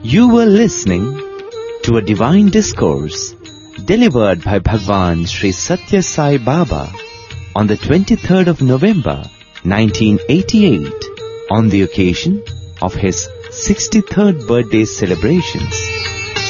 You were listening to a divine discourse delivered by Bhagwan Sri Satya Sai Baba on the 23rd of November 1988 on the occasion of his 63rd birthday celebrations.